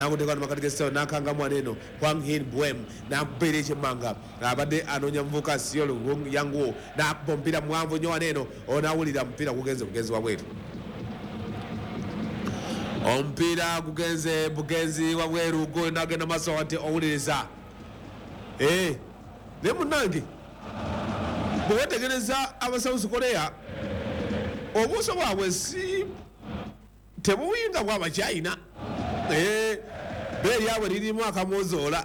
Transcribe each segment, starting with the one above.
nakuteka makatikeseo nakanga mwaneno Hwang Hin Bwem nampere chemanga abadde anonya mvuka Siolo yangu nakumpira mwanvu nyo waneno onawulira mpira kugenze bugenzi wabwetu ompira kugenze bugenzi wabweru go nagenda maso ate owuliriza ne munange bwetegereza aba South Korea obuso bwabwe si tebuyinga bwaba China beri abo lirimu akamozola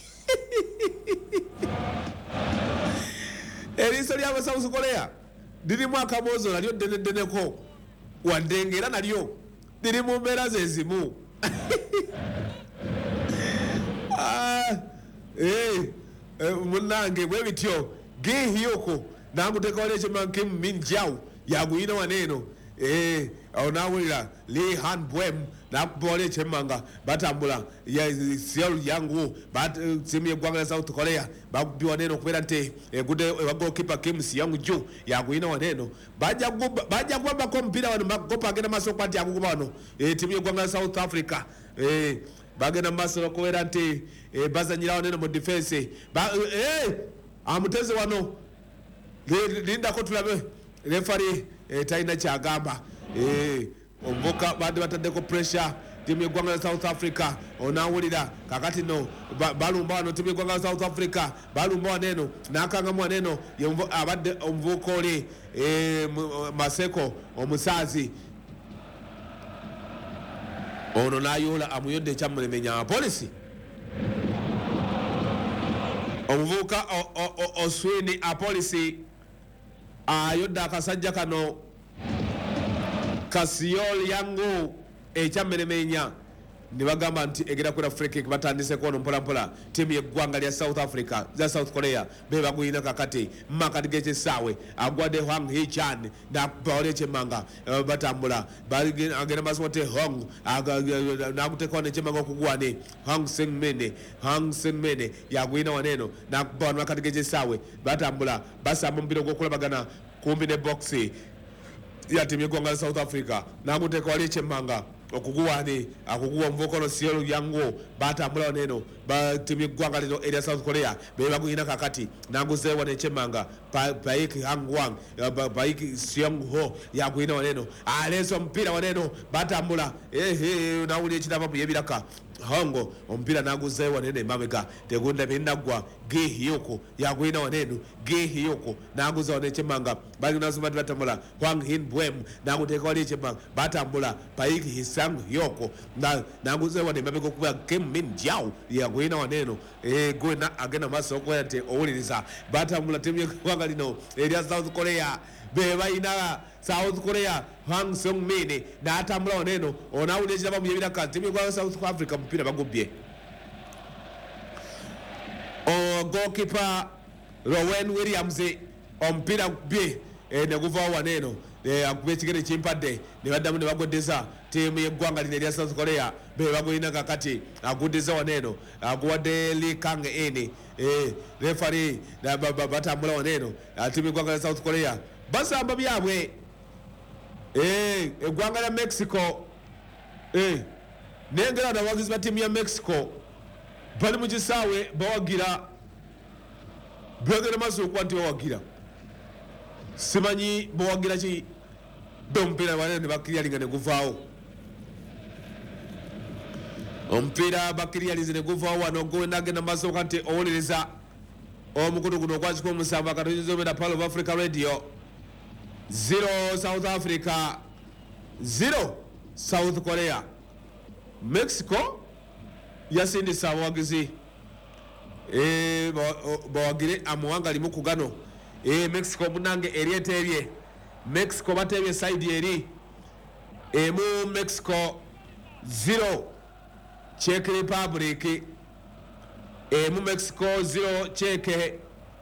eriso lyaba South Korea lirimu akamozola lyo deneko wandengera nalyo liri mu mbeera zezimu munange bwe bityo gihiyoko nanguteka wale chema Kim Min Jiao yaguyina waneno onawulira Lee Han Bwem nakubole chemanga batambula ya Seoul yangu timu y'eggwanga ya South Korea bakubiwa neno kubera nti gude goalkeeper Kim Young Ju yaguyina waneno bajja gwambako omupiira wano magopa agenda maaso kwati akukuba wano timu y'eggwanga ya South Africa bagenda maaso kubera nti bazanyira waneno mu defense amuteze wano lindako tulabe refari talina kyagamba omuvuka badde bataddeko pressure timu y'eggwanga ya South Africa onawulira kakati no balumba wano timu y'eggwanga ya South Africa balumba waneno nakangamu waneno abadde omuvuka oli Maseko omusaazi ono nayoola amuyodde ekyamulemenya polisi omuvuka Oswini apolisi ayodde akasajja kano Kasiol yangu ekyameremenya nibagamba nti egera kwera free kick batandise kono mpola timu y'eggwanga lya South Africa za South Korea be baguyina kakati makati gekisawe agwade Hwang Hee-chan na Paul Chemanga batambula agenda masote Hong nakuteka ne Chemanga okugwane Hang Seng-mene yaguyina waneno na Paul makati gekisawe batambula basa mumbiro gokulabagana kumbi ne boxi ya timu y'eggwanga ya South Africa nakuteka wali Chemanga okuguwani akuguwa mvokolo Siolo yangu batambula waneno timu y'eggwanga lino area South Korea bebaguyina kakati nanguzewa ne Chemanga Paik Hangwang Paik Seong Ho yaguyina waneno aleso mpira waneno batambula nawuli ekitava mu yebiraka hongo ompira naguzewa nene mabega tegunda bindagwa gihiyoko yaguyina waneno gihiyoko naguzewa ne Chemanga bali nasubati batambula Hwang Hin Bwem naguteka wali Chemanga batambula Paik Hisang Yoko naguzewa ne mabega kuba Kim Min Jiao yaguyina waneno gwena agenda maso kwa te owuliriza batambula timu y'eggwanga lino area South Korea bebayina South Korea Hwang Seng-mene natambula waneno onawulira ekiraba mu yebiraka timu y'eggwanga South Africa mupira bagubye goalkeeper Rowan Williams ompira bye neguvaawo waneno akuba ekigere kimpadde ne baddamu ne bagodeza timu y'eggwanga lino erya South Korea bebaguyina kakati aguddeza waneno aguwadde Lee Kang-in refari batambula waneno timu y'eggwanga lya South Korea basamba byabwe eggwanga lya Mexico nengera nabawagizi ba timu ya Mexico bali mu kisaawe bawagira begera maaso okuba nti bawagira simanyi bawagira ki omupiira waneno ne bakiryalinga ne guvaawo omupiira bakiryalinze ne guvaawo wano gowe nagenda maaso ka nti owuliriza omukutu guno okwakika omusanvu akatonyeza obera Pearl of Africa Radio 0 South Africa 0 South Korea. Mexico yasindisa abawagizi bawagire amuwanga limu kugano Mexico munange eryeterye Mexico batebye side eri emu Mexico 0 Czech Republic emu Mexico 0 Czech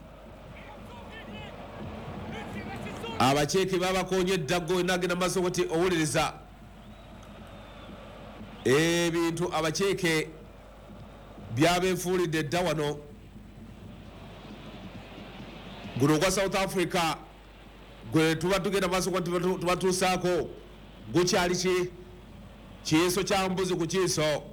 abacheki babakonye eddago nagenda maaso kati owuliriza ebintu abacheke byabenfuulidde dda wano guno gwa South Africa gwe tuba tugenda maaso kati tubatuusaako gukyali ki kiiso kya mbuzi ku kiiso